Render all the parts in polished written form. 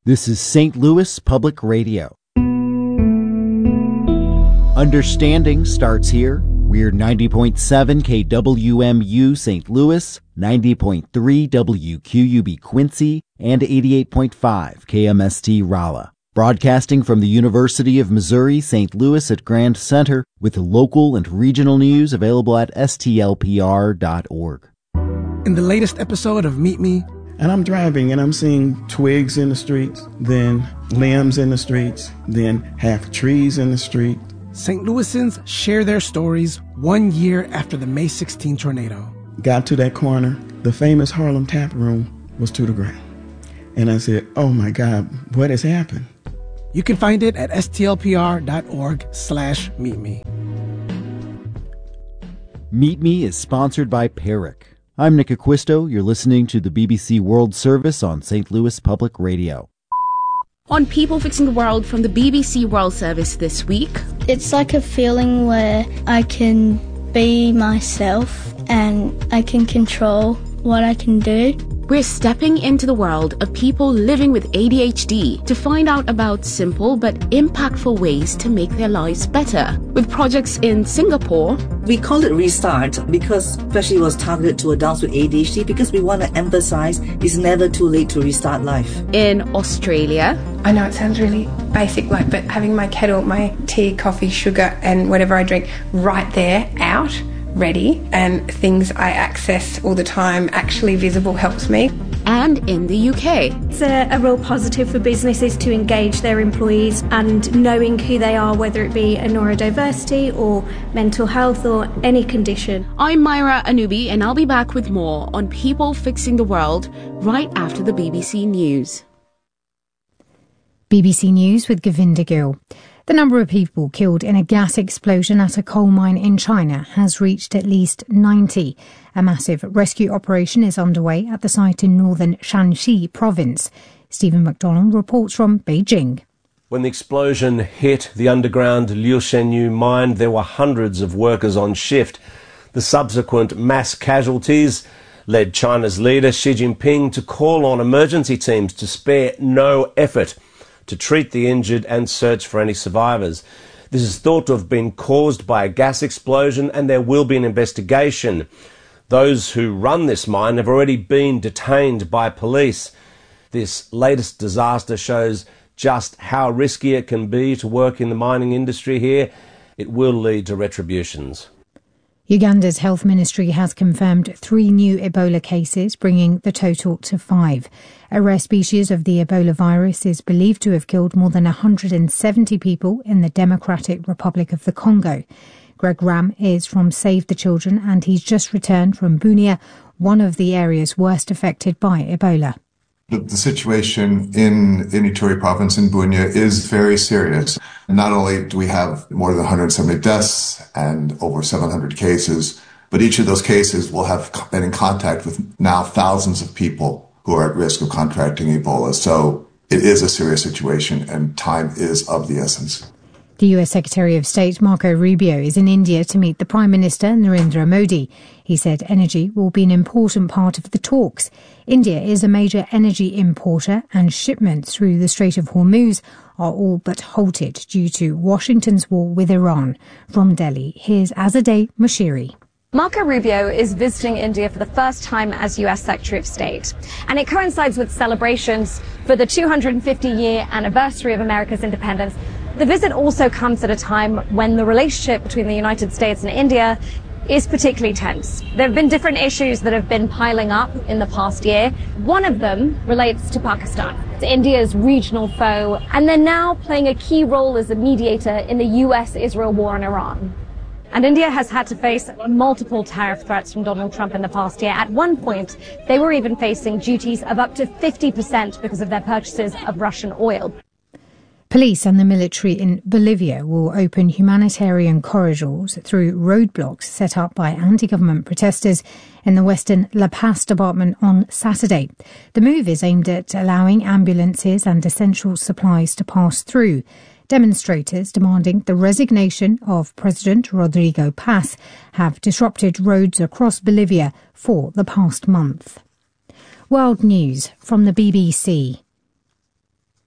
This is St. Louis Public Radio. Understanding starts here. We're 90.7 KWMU St. Louis, 90.3 WQUB Quincy, and 88.5 KMST Rolla. Broadcasting from the University of Missouri, St. Louis at Grand Center, with local and regional news available at stlpr.org. In the latest episode of Meet Me, and I'm driving and I'm seeing twigs in the streets, then limbs in the streets, then half trees in the street. St. Louisans share their stories 1 year after the May 16 tornado. Got to that corner, the famous Harlem Tap Room was to the ground. And I said, oh my God, what has happened? You can find it at stlpr.org/meetme. Meet Me is sponsored by Peric. I'm Nick Acquisto. You're listening to the BBC World Service on St. Louis Public Radio. On People Fixing the World from the BBC World Service this week. It's like a feeling where I can be myself and I can control what I can do. We're stepping into the world of people living with ADHD to find out about simple but impactful ways to make their lives better. With projects in Singapore. We call it Restart because especially it was targeted to adults with ADHD because we want to emphasize it's never too late to restart life. In Australia. I know it sounds really basic, but having my kettle, my tea, coffee, sugar and whatever I drink right there, out, ready, and things I access all the time, actually visible, helps me. And in the UK. It's a real positive for businesses to engage their employees and knowing who they are, whether it be a neurodiversity or mental health or any condition. I'm Myra Anubi and I'll be back with more on People Fixing the World right after the BBC News. BBC News with Govinda Gill. The number of people killed in a gas explosion at a coal mine in China has reached at least 90. A massive rescue operation is underway at the site in northern Shanxi province. Stephen McDonald reports from Beijing. When the explosion hit the underground Liu Shenyu mine, there were hundreds of workers on shift. The subsequent mass casualties led China's leader Xi Jinping to call on emergency teams to spare no effort to treat the injured and search for any survivors. This is thought to have been caused by a gas explosion and there will be an investigation. Those who run this mine have already been detained by police. This latest disaster shows just how risky it can be to work in the mining industry here. It will lead to retributions. Uganda's health ministry has confirmed 3 new Ebola cases, bringing the total to 5. A rare species of the Ebola virus is believed to have killed more than 170 people in the Democratic Republic of the Congo. Greg Ram is from Save the Children and he's just returned from Bunia, one of the areas worst affected by Ebola. The situation in Ituri province in Bunia is very serious. Not only do we have more than 170 deaths and over 700 cases, but each of those cases will have been in contact with now thousands of people who are at risk of contracting Ebola. So it is a serious situation and time is of the essence. The US Secretary of State Marco Rubio is in India to meet the Prime Minister Narendra Modi. He said energy will be an important part of the talks. India is a major energy importer and shipments through the Strait of Hormuz are all but halted due to Washington's war with Iran. From Delhi, here's Azadeh Moshiri. Marco Rubio is visiting India for the first time as US Secretary of State, and it coincides with celebrations for the 250-year anniversary of America's independence. The visit also comes at a time when the relationship between the United States and India is particularly tense. There have been different issues that have been piling up in the past year. One of them relates to Pakistan. It's India's regional foe, and they're now playing a key role as a mediator in the US-Israel war in Iran. And India has had to face multiple tariff threats from Donald Trump in the past year. At one point, they were even facing duties of up to 50% because of their purchases of Russian oil. Police and the military in Bolivia will open humanitarian corridors through roadblocks set up by anti-government protesters in the western La Paz department on Saturday. The move is aimed at allowing ambulances and essential supplies to pass through. Demonstrators demanding the resignation of President Rodrigo Paz have disrupted roads across Bolivia for the past month. World News from the BBC.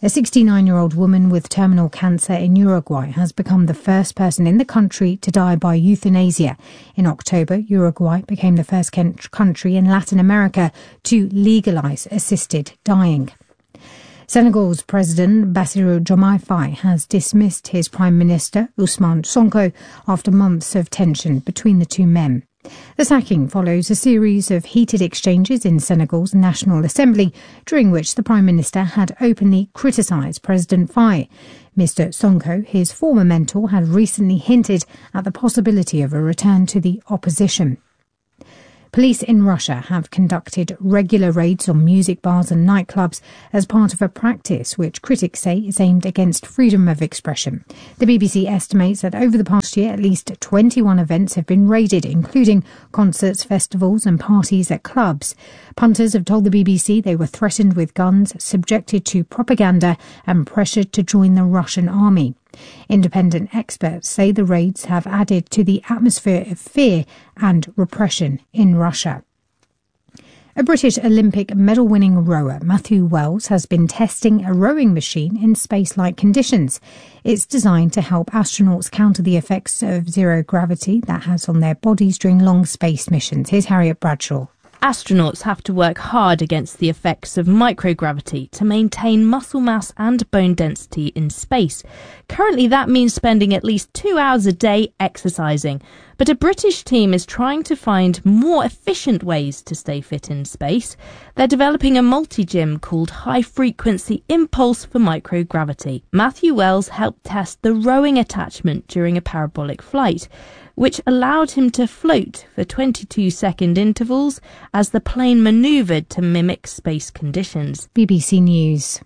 A 69-year-old woman with terminal cancer in Uruguay has become the first person in the country to die by euthanasia. In October, Uruguay became the first country in Latin America to legalise assisted dying. Senegal's President Bassirou Diomaye Faye has dismissed his Prime Minister Ousmane Sonko after months of tension between the two men. The sacking follows a series of heated exchanges in Senegal's National Assembly, during which the Prime Minister had openly criticised President Faye. Mr. Sonko, his former mentor, had recently hinted at the possibility of a return to the opposition. Police in Russia have conducted regular raids on music bars and nightclubs as part of a practice which critics say is aimed against freedom of expression. The BBC estimates that over the past year, at least 21 events have been raided, including concerts, festivals and parties at clubs. Punters have told the BBC they were threatened with guns, subjected to propaganda and pressured to join the Russian army. Independent experts say the raids have added to the atmosphere of fear and repression in Russia. A British Olympic medal-winning rower, Matthew Wells, has been testing a rowing machine in space-like conditions. It's designed to help astronauts counter the effects of zero gravity that has on their bodies during long space missions. Here's Harriet Bradshaw. Astronauts have to work hard against the effects of microgravity to maintain muscle mass and bone density in space. Currently, that means spending at least 2 hours a day exercising. But a British team is trying to find more efficient ways to stay fit in space. They're developing a multi-gym called High Frequency Impulse for Microgravity. Matthew Wells helped test the rowing attachment during a parabolic flight, which allowed him to float for 22-second intervals as the plane manoeuvred to mimic space conditions. BBC News.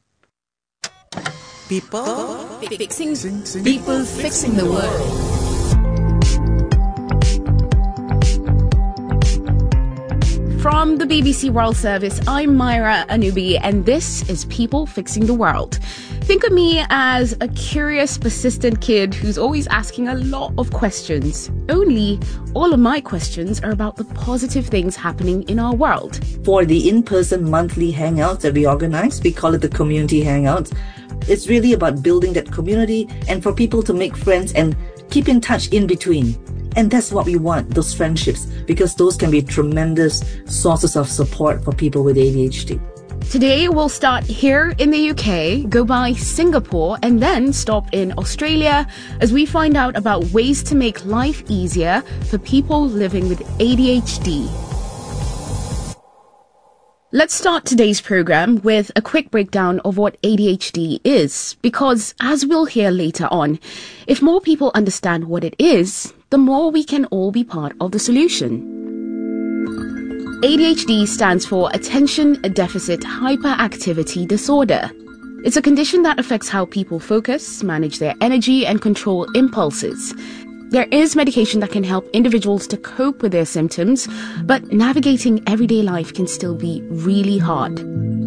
People fixing the world. From the BBC World Service, I'm Myra Anubi, and this is People Fixing the World. Think of me as a curious, persistent kid who's always asking a lot of questions. Only all of my questions are about the positive things happening in our world. For the in-person monthly hangouts that we organize, we call it the community hangouts. It's really about building that community and for people to make friends and keep in touch in between. And that's what we want, those friendships, because those can be tremendous sources of support for people with ADHD. Today we'll start here in the UK, go by Singapore, and then stop in Australia as we find out about ways to make life easier for people living with ADHD. Let's start today's program with a quick breakdown of what ADHD is, because as we'll hear later on, if more people understand what it is, the more we can all be part of the solution. ADHD stands for Attention Deficit Hyperactivity Disorder. It's a condition that affects how people focus, manage their energy, and control impulses. There is medication that can help individuals to cope with their symptoms, but navigating everyday life can still be really hard.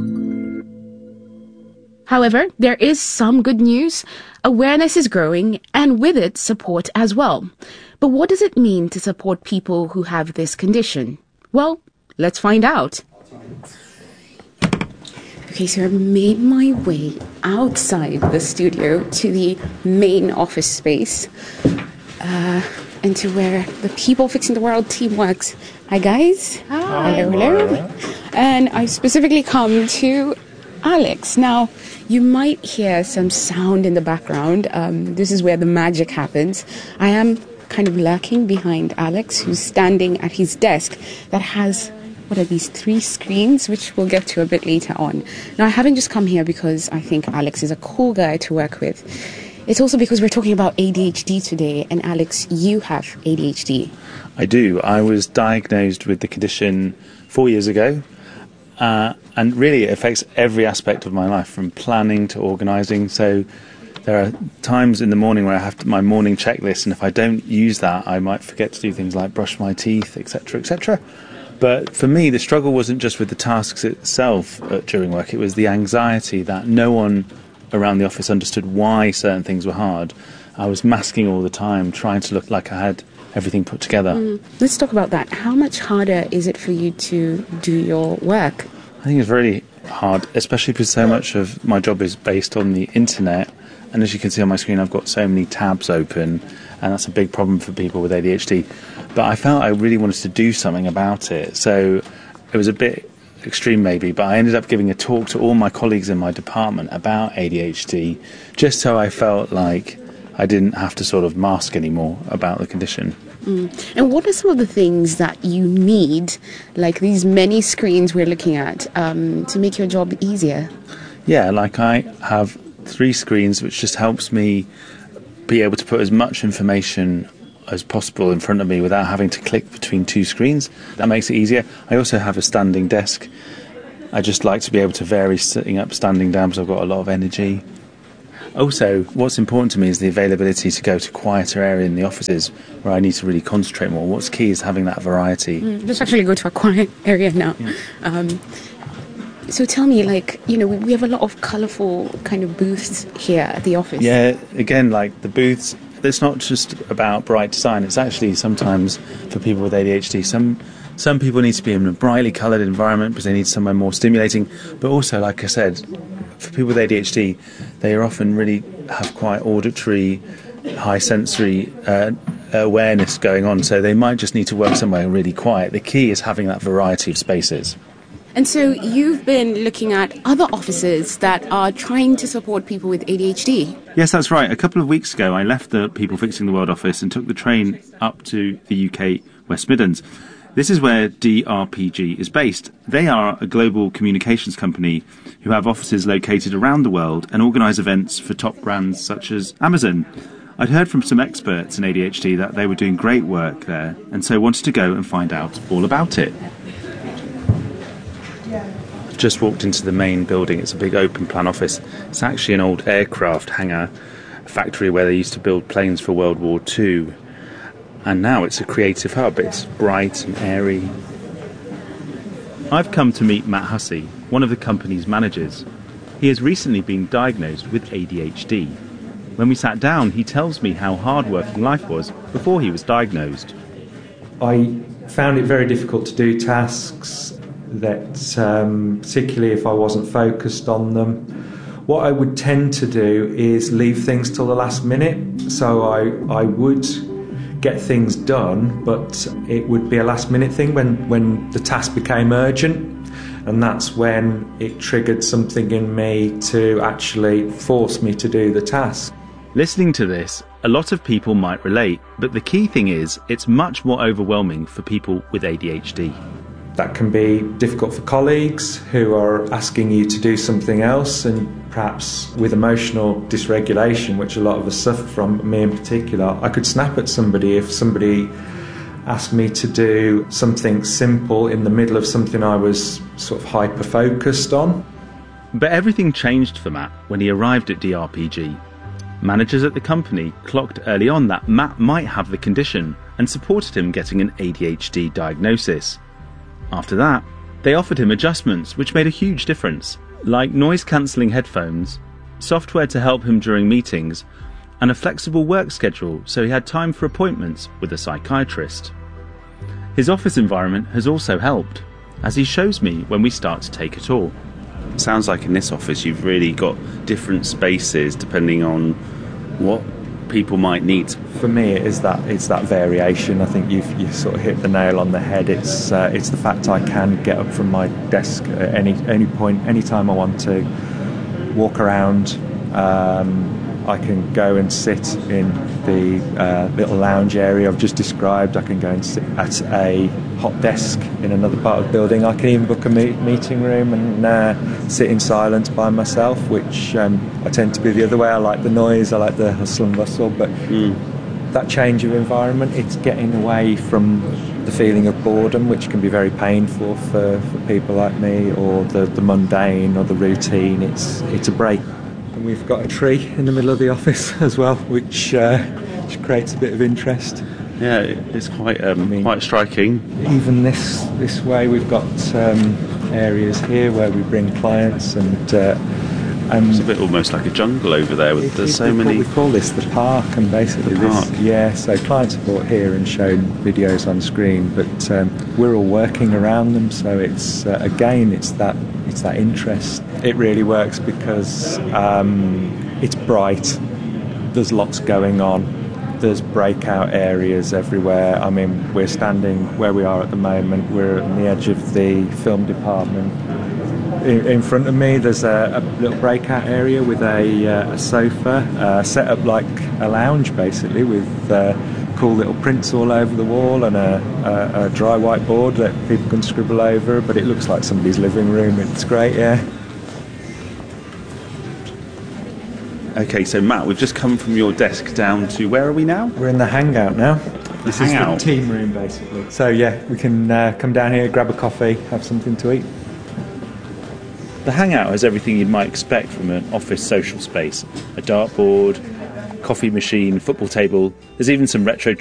However, there is some good news. Awareness is growing, and with it, support as well. But what does it mean to support people who have this condition? Well, let's find out. Okay, so I've made my way outside the studio to the main office space. And to where the People Fixing the World team works. Hi guys. Hi. Hello. And I've specifically come to Alex. Now, you might hear some sound in the background. This is where the magic happens. I am kind of lurking behind Alex, who's standing at his desk that has, what are these, 3 screens, which we'll get to a bit later on. Now, I haven't just come here because I think Alex is a cool guy to work with. It's also because we're talking about ADHD today, and Alex, you have ADHD. I do. I was diagnosed with the condition 4 years ago, and really it affects every aspect of my life, from planning to organising. So there are times in the morning where I have my morning checklist, and if I don't use that, I might forget to do things like brush my teeth, etc., etc. But for me, the struggle wasn't just with the tasks itself during work, it was the anxiety that no one around the office understood why certain things were hard. I was masking all the time, trying to look like I had everything put together. Let's talk about that. How much harder is it for you to do your work? I think it's really hard, especially because so much of my job is based on the internet. And as you can see on my screen, I've got so many tabs open, and that's a big problem for people with ADHD. But I felt I really wanted to do something about it. So it was a bit extreme maybe, but I ended up giving a talk to all my colleagues in my department about ADHD, just so I felt like I didn't have to sort of mask anymore about the condition. And what are some of the things that you need, like these many screens we're looking at, to make your job easier? Yeah, like I have 3 screens, which just helps me be able to put as much information as possible in front of me without having to click between 2 screens. That makes it easier. I also have a standing desk. I just like to be able to vary sitting up, standing down, because I've got a lot of energy. Also, what's important to me is the availability to go to quieter area in the offices where I need to really concentrate more. What's key is having that variety. Let's actually go to a quiet area now. Yeah. So tell me, we have a lot of colourful kind of booths here at the office. Yeah, again, like the booths, it's not just about bright design. It's actually sometimes for people with ADHD, some people need to be in a brightly coloured environment because they need somewhere more stimulating. But also, like I said, for people with ADHD, they often really have quite auditory, high sensory awareness going on. So they might just need to work somewhere really quiet. The key is having that variety of spaces. And so you've been looking at other offices that are trying to support people with ADHD. Yes, that's right. A couple of weeks ago, I left the People Fixing the World office and took the train up to the UK West Midlands. This is where DRPG is based. They are a global communications company who have offices located around the world and organise events for top brands such as Amazon. I'd heard from some experts in ADHD that they were doing great work there, and so wanted to go and find out all about it. I've just walked into the main building. It's a big open plan office. It's actually an old aircraft hangar, a factory where they used to build planes for World War II. And now it's a creative hub. It's bright and airy. I've come to meet Matt Hussey, one of the company's managers. He has recently been diagnosed with ADHD. When we sat down, he tells me how hard working life was before he was diagnosed. I found it very difficult to do tasks that, particularly if I wasn't focused on them. What I would tend to do is leave things till the last minute. So I would get things done, but it would be a last minute thing when the task became urgent. And that's when it triggered something in me to actually force me to do the task. Listening to this, a lot of people might relate, but the key thing is it's much more overwhelming for people with ADHD. That can be difficult for colleagues who are asking you to do something else, and perhaps with emotional dysregulation, which a lot of us suffer from, me in particular. I could snap at somebody if somebody asked me to do something simple in the middle of something I was sort of hyper-focused on. But everything changed for Matt when he arrived at DRPG. Managers at the company clocked early on that Matt might have the condition and supported him getting an ADHD diagnosis. After that, they offered him adjustments which made a huge difference, like noise-cancelling headphones, software to help him during meetings, and a flexible work schedule so he had time for appointments with a psychiatrist. His office environment has also helped, as he shows me when we start to take a tour. It sounds like in this office you've really got different spaces depending on what people might need. For me, it's that variation. I think you've sort of hit the nail on the head. It's the fact I can get up from my desk at any point, any time I want to, walk around. I can go and sit in the little lounge area I've just described. I can go and sit at a hot desk in another part of the building. I can even book a meeting room and sit in silence by myself, which I tend to be the other way. I like the noise, I like the hustle and bustle, but that change of environment, it's getting away from the feeling of boredom, which can be very painful for people like me, or the mundane or the routine. It's a break. And we've got a tree in the middle of the office as well, which creates a bit of interest. Yeah, it's quite quite striking. Even this way, we've got areas here where we bring clients, and it's a bit almost like a jungle over there. There's so many. We call this the park, and basically so clients are brought here and shown videos on screen, but we're all working around them. So it's again, it's that it's that interest. It really works because it's bright. There's lots going on. There's breakout areas everywhere. I mean, we're standing where we are at the moment. We're on the edge of the film department. In front of me, there's a little breakout area with a sofa set up like a lounge, basically, with cool little prints all over the wall and a dry whiteboard that people can scribble over. But it looks like somebody's living room. It's great, yeah. Okay, so Matt, we've just come from your desk down to, where are we now? We're in the hangout now. This hangout. is the team room, basically. So yeah, we can come down here, grab a coffee, have something to eat. The hangout has everything you might expect from an office social space. A dartboard, coffee machine, football table. There's even some retro